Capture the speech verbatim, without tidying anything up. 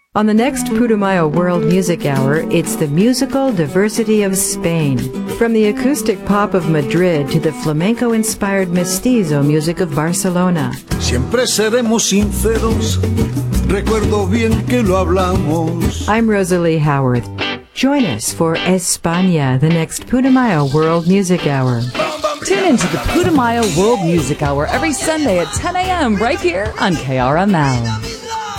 On the next Putumayo World Music Hour, it's the musical diversity of Spain. From the acoustic pop of Madrid to the flamenco-inspired mestizo music of Barcelona. Siempre seremos sinceros, recuerdo bien que lo hablamos. I'm Rosalie Howarth. Join us for España, the next Putumayo World Music Hour. Tune into the Putumayo World Music Hour every Sunday at ten a.m. right here on K R M L.